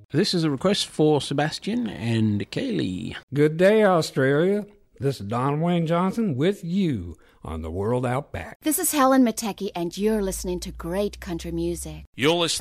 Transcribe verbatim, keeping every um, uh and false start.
This is a request for Sebastian and Kaylee. Good day, Australia. This is Don Wayne Johnson with you on the World Out Back. This is Helen Matecki, and you're listening to great country music. You're listening